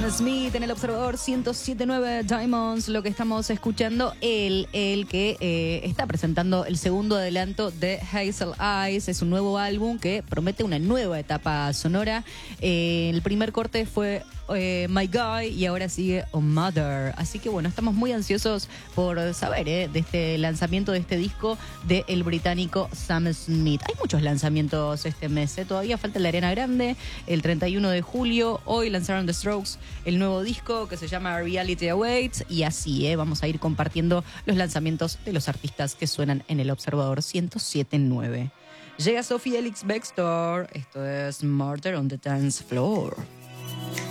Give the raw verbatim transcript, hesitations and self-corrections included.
Sam Smith en el Observador ciento siete punto nueve Diamonds, lo que estamos escuchando, él, el que eh, está presentando el segundo adelanto de Hazel Eyes. Es un nuevo álbum que promete una nueva etapa sonora. Eh, el primer corte fue eh, My Guy y ahora sigue Oh Mother. Así que bueno, estamos muy ansiosos por saber eh, de este lanzamiento de este disco del británico Sam Smith. Hay muchos lanzamientos este mes, eh. Todavía falta la Arena Grande, el treinta y uno de julio. Hoy lanzaron The Strokes el nuevo disco que se llama Reality Awaits, y así eh, vamos a ir compartiendo los lanzamientos de los artistas que suenan en el Observador ciento siete punto nueve. Llega Sophie Elix Bextor, esto es Murder on the Dance Floor.